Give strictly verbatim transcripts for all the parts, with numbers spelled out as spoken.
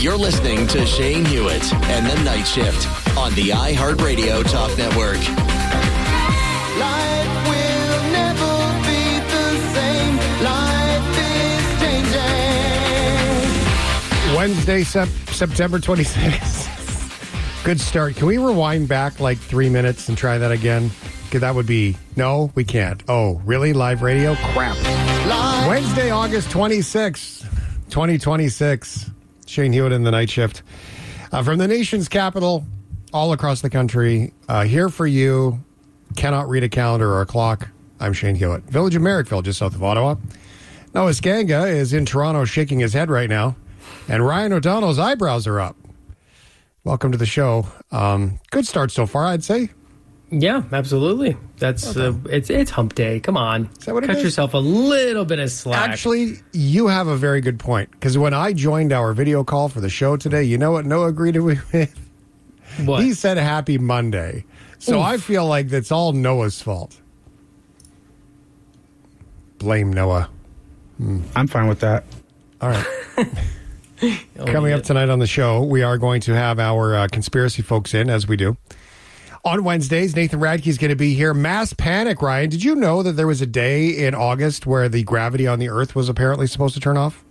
You're listening to Shane Hewitt and the Night Shift on the iHeartRadio Talk Network. Life will never be the same. Life is changing. Wednesday, sep- September twenty-sixth. Good start. Can we rewind back like three minutes and try that again? Because that would be... No, we can't. Oh, really? Live radio? Crap. Life. Wednesday, August twenty-sixth, twenty twenty-six. Shane Hewitt in the Night Shift. Uh, from the nation's capital, all across the country, uh, here for you. Cannot read a calendar or a clock. I'm Shane Hewitt. Village of Merrickville, just south of Ottawa. Noah Skanga is in Toronto shaking his head right now. And Ryan O'Donnell's eyebrows are up. Welcome to the show. Um, good start so far, I'd say. Yeah, absolutely. That's uh, it's it's hump day. Come on, is that what it cut is? yourself a little bit of slack. Actually, you have a very good point. Because when I joined our video call for the show today, you know what Noah agreed with? What? He said Happy Monday. So Oof. I feel like that's all Noah's fault. Blame Noah. Hmm. I'm fine with that. All right. Oh, Coming yeah. up tonight on the show, we are going to have our uh, conspiracy folks in, as we do. On Wednesdays, Nathan Radke is going to be here. Mass panic, Ryan. Did you know that there was a day in August where the gravity on the Earth was apparently supposed to turn off?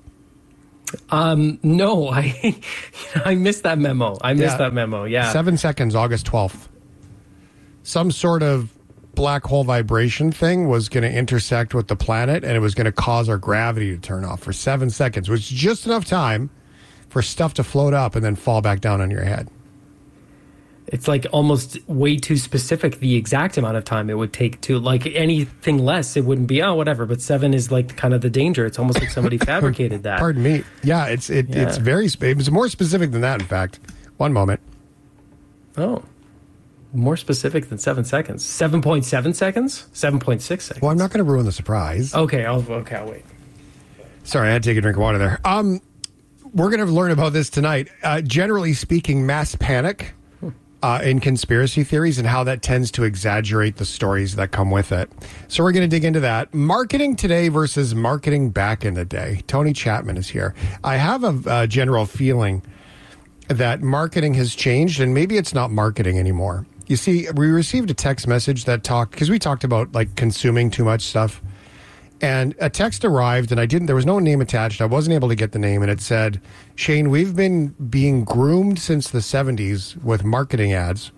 Um, no, I I missed that memo. I missed Yeah. that memo. Yeah. Seven seconds, August twelfth. Some sort of black hole vibration thing was going to intersect with the planet, and it was going to cause our gravity to turn off for seven seconds, which is just enough time for stuff to float up and then fall back down on your head. It's like almost way too specific, the exact amount of time it would take to, like anything less, it wouldn't be, oh, whatever. But seven is like kind of the danger. It's almost like somebody fabricated that. Pardon me. Yeah, it's it, Yeah. it's very, sp- it's more specific than that, in fact. One moment. Oh, more specific than seven seconds. seven point seven seconds? seven point six seconds. Well, I'm not going to ruin the surprise. Okay, I'll, okay, I'll wait. Sorry, I had to take a drink of water there. Um, we're going to learn about this tonight. Uh, generally speaking, mass panic uh, in conspiracy theories and how that tends to exaggerate the stories that come with it. So we're going to dig into that. Marketing today versus marketing back in the day. Tony Chapman is here. I have a, a general feeling that marketing has changed, and maybe it's not marketing anymore. You see, we received a text message that talked, because we talked about like consuming too much stuff. And a text arrived, and I didn't, there was no name attached. I wasn't able to get the name. And it said, Shane, we've been being groomed since the seventies with marketing ads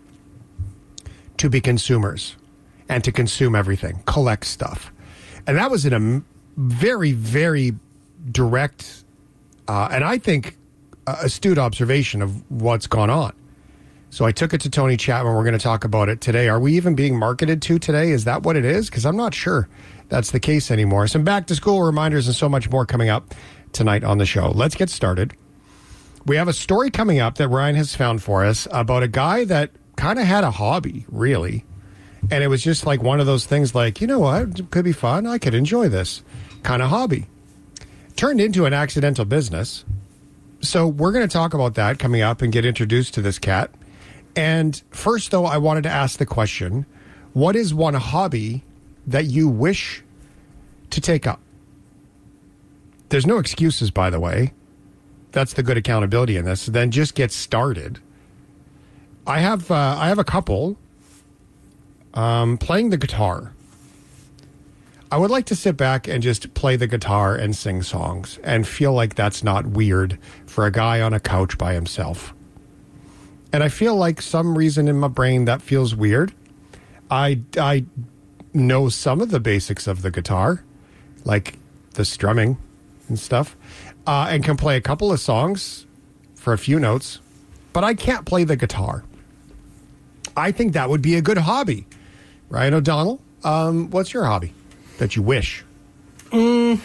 to be consumers and to consume everything, collect stuff. And that was in a m- very, very direct, uh, and I think uh, astute observation of what's gone on. So I took it to Tony Chapman. We're going to talk about it today. Are we even being marketed to today? Is that what it is? Because I'm not sure that's the case anymore. Some back-to-school reminders and so much more coming up tonight on the show. Let's get started. We have a story coming up that Ryan has found for us about a guy that kind of had a hobby, really. And it was just like one of those things like, you know what, it could be fun. I could enjoy this kind of hobby. Turned into an accidental business. So we're going to talk about that coming up and get introduced to this cat. And first, though, I wanted to ask the question, what is one hobby that you wish to take up? There's no excuses, by the way. That's the good accountability in this. Then just get started. I have uh, I have a couple. Um, playing the guitar. I would like to sit back and just play the guitar and sing songs and feel like that's not weird for a guy on a couch by himself. And I feel like some reason in my brain that feels weird. I, I know some of the basics of the guitar, like the strumming and stuff, uh, and can play a couple of songs for a few notes, but I can't play the guitar. I think that would be a good hobby. Ryan O'Donnell, um, what's your hobby that you wish? Mm,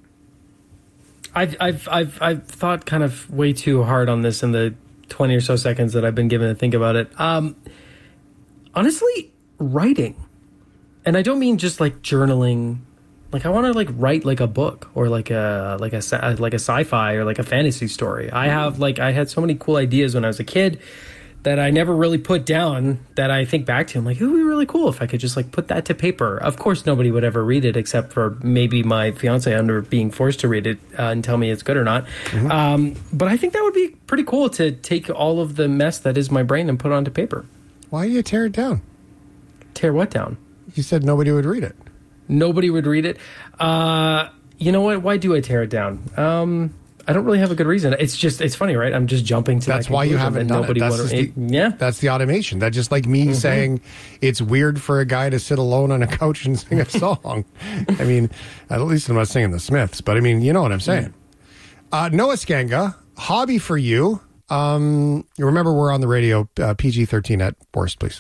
I've, I've, I've, I've thought kind of way too hard on this in the twenty or so seconds that I've been given to think about it. Um, honestly, writing. And I don't mean just like journaling. Like I want to like write like a book or like a like a like a sci-fi or like a fantasy story. I have like I had so many cool ideas when I was a kid that I never really put down that I think back to. I'm like, it would be really cool if I could just like put that to paper. Of course, nobody would ever read it except for maybe my fiance under being forced to read it uh, and tell me it's good or not. Mm-hmm. Um, but I think that would be pretty cool to take all of the mess that is my brain and put it onto paper. Why do you tear it down? Tear what down? You said nobody would read it. Nobody would read it. Uh, you know what? Why do I tear it down? Um, I don't really have a good reason. It's just, it's funny, right? I'm just jumping to That's that why you haven't done nobody it. That's, would, the, it, yeah. that's the automation. That's just like me mm-hmm. saying it's weird for a guy to sit alone on a couch and sing a song. I mean, at least I'm not singing the Smiths, but I mean, you know what I'm saying. Uh, Noah Skanga, hobby for you. Um, you remember we're on the radio, uh, P G thirteen at worst, please.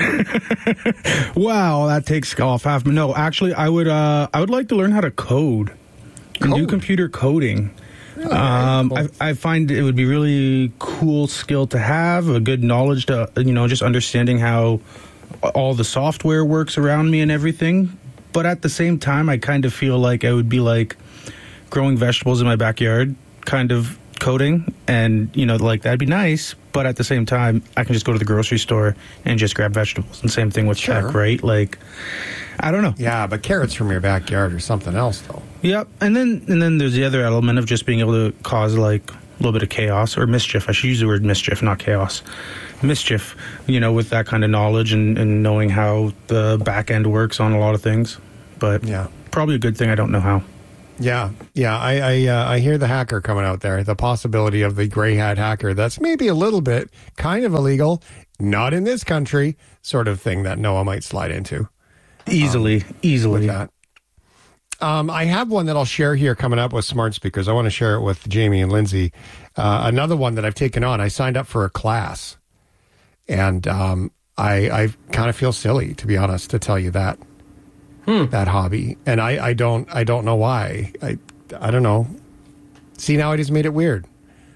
Wow, that takes off half. No, actually, I would uh, I would like to learn how to code, code. do computer coding. Really? Um, cool. I, I find it would be really cool skill to have, a good knowledge to, you know, just understanding how all the software works around me and everything. But at the same time, I kind of feel like I would be like growing vegetables in my backyard, kind of coding, and, you know, like that'd be nice. But at the same time, I can just go to the grocery store and just grab vegetables. And same thing with sure. tech, right? Like, I don't know. Yeah, but carrots from your backyard or something else, though. Yep. And then and then there's the other element of just being able to cause, like, a little bit of chaos or mischief. I should use the word mischief, not chaos. Mischief, you know, with that kind of knowledge and, and knowing how the back end works on a lot of things. But yeah, probably a good thing I don't know how. Yeah, yeah, I I, uh, I hear the hacker coming out there, the possibility of the gray hat hacker. That's maybe a little bit kind of illegal, not in this country, sort of thing that Noah might slide into. Easily, um, easily. With that. Um, I have one that I'll share here coming up with Smart Speakers. I want to share it with Jamie and Lindsay. Uh, another one that I've taken on, I signed up for a class, and um, I, I kind of feel silly, to be honest, to tell you that. Hmm. That hobby, and I, I don't I don't know why I I don't know. See, now I just made it weird.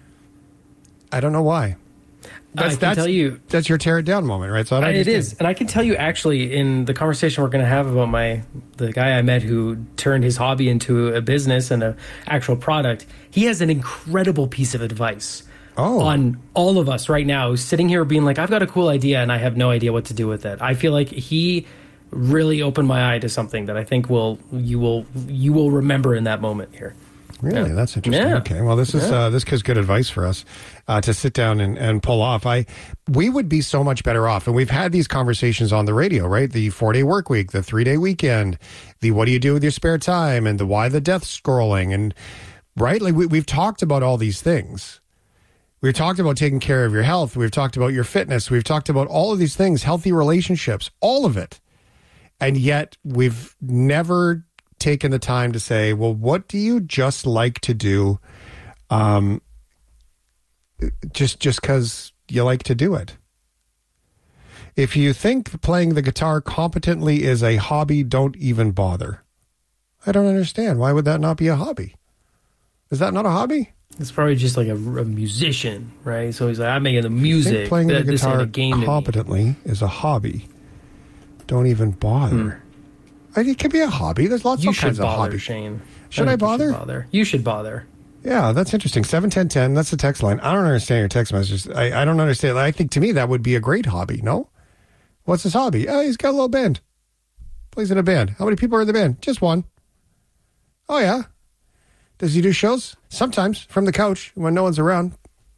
I don't know why. That's, I can that's, tell you that's your tear it down moment, right? So I don't it understand. is, and I can tell you actually in the conversation we're going to have about my the guy I met who turned his hobby into a business and an actual product. He has an incredible piece of advice oh. on all of us right now, sitting here being like, I've got a cool idea and I have no idea what to do with it. I feel like he really opened my eye to something that I think will you will you will remember in that moment here. Really, yeah. that's interesting. Yeah. Okay, well, this is yeah. uh, this is good advice for us uh, to sit down and, and pull off. I we would be so much better off, and we've had these conversations on the radio, right? The four day work week, the three day weekend, the what do you do with your spare time, and the why the death scrolling, and right, like we, we've talked about all these things. We've talked about taking care of your health. We've talked about your fitness. We've talked about all of these things, healthy relationships, all of it. And yet we've never taken the time to say, well, what do you just like to do um, just just because you like to do it? If you think playing the guitar competently is a hobby, don't even bother. I don't understand. Why would that not be a hobby? Is that not a hobby? It's probably just like a, a musician, right? So he's like, I'm making the music. I think playing the this guitar ain't a game competently is a hobby. Don't even bother. Hmm. I mean, it could be a hobby. There's lots you of kinds bother, of hobbies. Shane. Should I, I bother? You should bother. You should bother. Yeah, that's interesting. seven ten ten, that's the text line. I don't understand your text messages. I, I don't understand. I think to me that would be a great hobby, no? What's his hobby? Oh, he's got a little band. Plays in a band. How many people are in the band? Just one. Oh, yeah. Does he do shows? Sometimes, from the couch, when no one's around.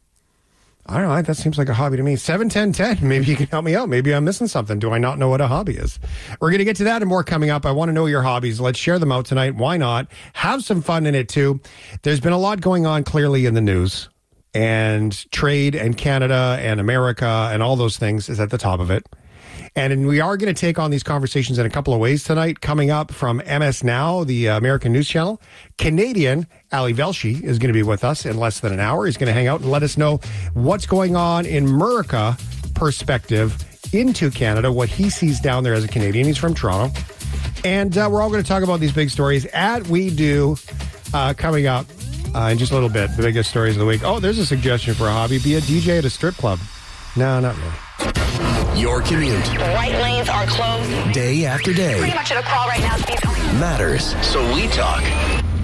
I don't know. That seems like a hobby to me. seven ten ten. Maybe you can help me out. Maybe I'm missing something. Do I not know what a hobby is? We're going to get to that and more coming up. I want to know your hobbies. Let's share them out tonight. Why not? Have some fun in it, too. There's been a lot going on, clearly, in the news. And trade and Canada and America and all those things is at the top of it. And we are going to take on these conversations in a couple of ways tonight. Coming up from M S Now, the American News Channel, Canadian Ali Velshi is going to be with us in less than an hour. He's going to hang out and let us know what's going on in Murica perspective into Canada, what he sees down there as a Canadian. He's from Toronto. And uh, we're all going to talk about these big stories at We Do uh, coming up uh, in just a little bit. The biggest stories of the week. Oh, there's a suggestion for a hobby. Be a D J at a strip club. No, not really. Your commute. The right lanes are closed. Day after day. Pretty much at a crawl right now. Speed. Matters. So we talk.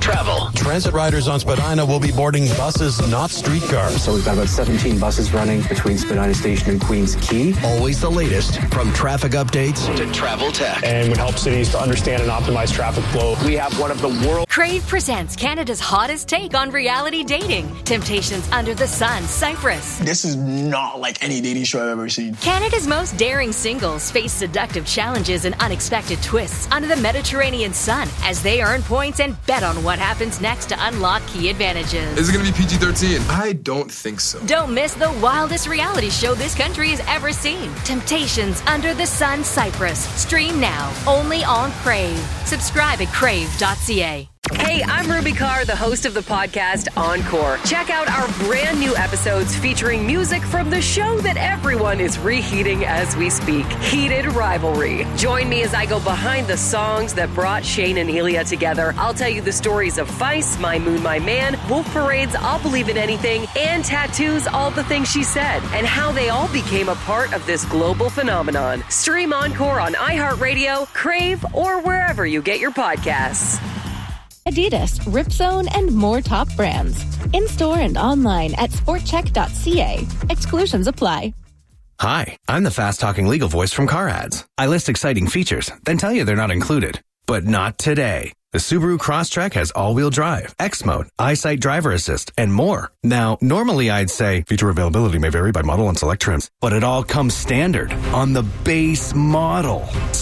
travel. Transit riders on Spadina will be boarding buses, not streetcars. So we've got about seventeen buses running between Spadina Station and Queens Quay. Always the latest, from traffic updates to travel tech. And would help cities to understand and optimize traffic flow. We have one of the world. Crave presents Canada's hottest take on reality dating. Temptations Under the Sun, Cyprus. This is not like any dating show I've ever seen. Canada's most daring singles face seductive challenges and unexpected twists under the Mediterranean sun as they earn points and bet on what happens next to unlock key advantages. Is it going to be P G thirteen? I don't think so. Don't miss the wildest reality show this country has ever seen. Temptations Under the Sun, Cyprus. Stream now, only on Crave. Subscribe at crave dot c a. Hey, I'm Ruby Carr, the host of the podcast Encore. Check out our brand new episodes featuring music from the show that everyone is reheating as we speak, Heated Rivalry. Join me as I go behind the songs that brought Shane and Elia together. I'll tell you the stories of Feist, My Moon, My Man, Wolf Parade's I'll Believe in Anything, and Tattoo's All the Things She Said, and how they all became a part of this global phenomenon. Stream Encore on iHeartRadio, Crave, or wherever you get your podcasts. Adidas, Ripzone, and more top brands. In-store and online at sport check dot c a. Exclusions apply. Hi, I'm the fast-talking legal voice from Car Ads. I list exciting features, then tell you they're not included. But not today. The Subaru Crosstrek has all-wheel drive, X-Mode, EyeSight driver assist, and more. Now, normally I'd say feature availability may vary by model and select trims, but it all comes standard on the base model.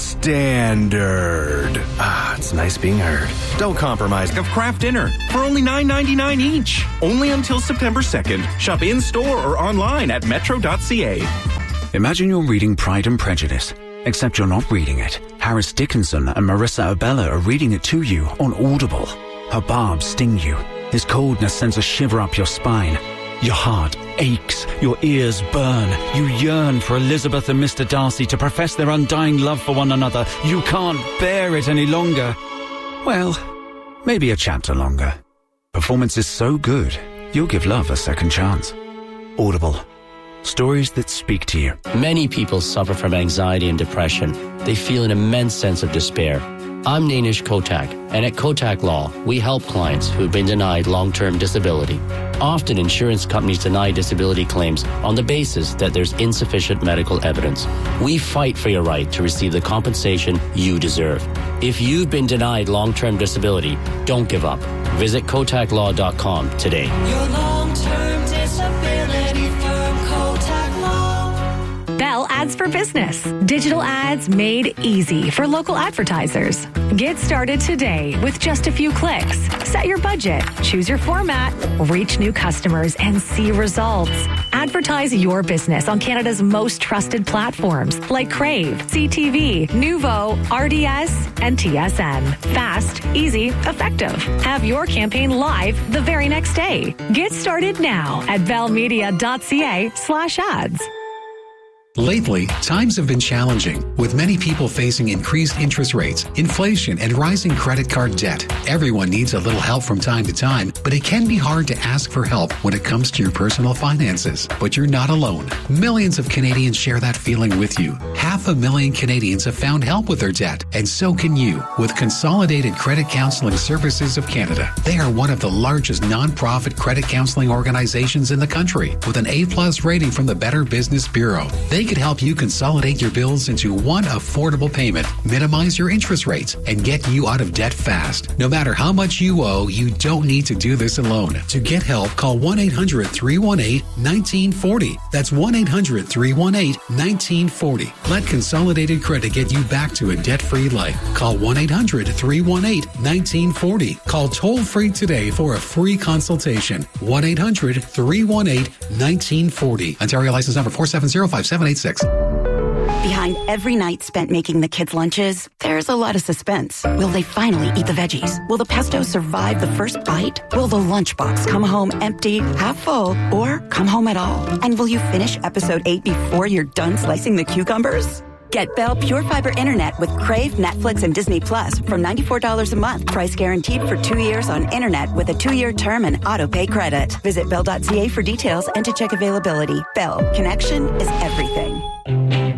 Standard. Ah, it's nice being heard. Don't compromise. Of Kraft Dinner for only nine ninety-nine each. Only until September second. Shop in-store or online at metro dot c a. Imagine you're reading Pride and Prejudice, except you're not reading it. Harris Dickinson and Marissa Abella are reading it to you on Audible. Her barbs sting you. His coldness sends a shiver up your spine. Your heart aches. Your ears burn. You yearn for Elizabeth and Mister Darcy to profess their undying love for one another. You can't bear it any longer. Well, maybe a chapter longer. Performance is so good, you'll give love a second chance. Audible. Stories that speak to you. Many people suffer from anxiety and depression. They feel an immense sense of despair. I'm Nainish Kotak, and at Kotak Law, we help clients who've been denied long-term disability. Often, insurance companies deny disability claims on the basis that there's insufficient medical evidence. We fight for your right to receive the compensation you deserve. If you've been denied long-term disability, don't give up. Visit kotak law dot com today. Your long-term disability firm, Kotak Law. Bell Ads for Business. Digital ads made easy for local advertisers. Get started today with just a few clicks. Set your budget, choose your format, reach new customers, and see results. Advertise your business on Canada's most trusted platforms like Crave, C T V, Nuvo, R D S, and T S N. Fast, easy, effective. Have your campaign live the very next day. Get started now at bell media dot c a slash ads. Lately, times have been challenging, with many people facing increased interest rates, inflation, and rising credit card debt. Everyone needs a little help from time to time, but it can be hard to ask for help when it comes to your personal finances. But you're not alone. Millions of Canadians share that feeling with you. Half a million Canadians have found help with their debt, and so can you with Consolidated Credit Counseling Services of Canada. They are one of the largest nonprofit credit counseling organizations in the country, with an A-plus rating from the Better Business Bureau. They could help you consolidate your bills into one affordable payment, minimize your interest rates, and get you out of debt fast. No matter how much you owe, you don't need to do this alone. To get help, call one eight hundred three one eight one nine four zero. That's one eight hundred three one eight one nine four zero. Let Consolidated Credit get you back to a debt-free life. Call one eight hundred three one eight one nine four zero. Call toll-free today for a free consultation. one eight hundred three one eight one nine four zero. Ontario license number four seven zero five seven eight six. Behind every night spent making the kids' lunches, there's a lot of suspense. Will they finally eat the veggies? Will the pesto survive the first bite? Will the lunchbox come home empty, half full, or come home at all? And will you finish episode eight before you're done slicing the cucumbers? Get Bell Pure Fiber Internet with Crave, Netflix, and Disney Plus from ninety-four dollars a month. Price guaranteed for two years on internet with a two-year term and auto-pay credit. Visit bell dot c a for details and to check availability. Bell, connection is everything.